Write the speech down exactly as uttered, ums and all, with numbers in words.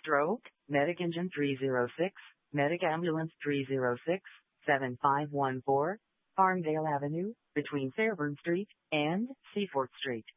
Stroke, Medic Engine three oh six, Medic Ambulance three oh six, seven five one four, Farmdale Avenue, between Fairburn Street and Seaforth Street.